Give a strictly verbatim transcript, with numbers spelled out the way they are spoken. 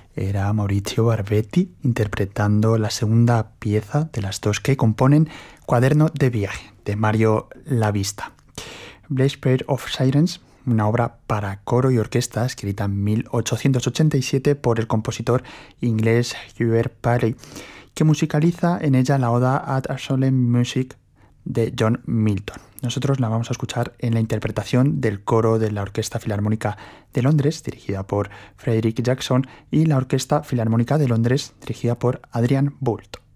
era Maurizio Barbetti interpretando la segunda pieza de las dos que componen Cuaderno de viaje, de Mario Lavista. Blaze Parade of Sirens, una obra para coro y orquesta escrita en mil ochocientos ochenta y siete por el compositor inglés Hubert Parry, que musicaliza en ella la oda Ad Solemn Music de John Milton. Nosotros la vamos a escuchar en la interpretación del coro de la Orquesta Filarmónica de Londres, dirigida por Frederick Jackson, y la Orquesta Filarmónica de Londres, dirigida por Adrian Boult.